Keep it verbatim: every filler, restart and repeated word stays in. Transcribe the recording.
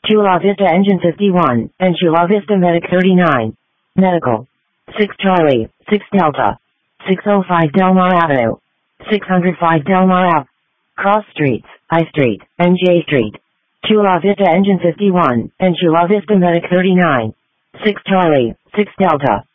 Chula Vista Engine fifty-one, and Chula Vista Medic thirty-nine. Medical. six Charlie, six Delta. six oh five Delmar Avenue. six oh five Delmar Ave. Cross Streets, I Street, and J Street. Chula Vista Engine fifty-one, and Chula Vista Medic thirty-nine. six Charlie, six Delta.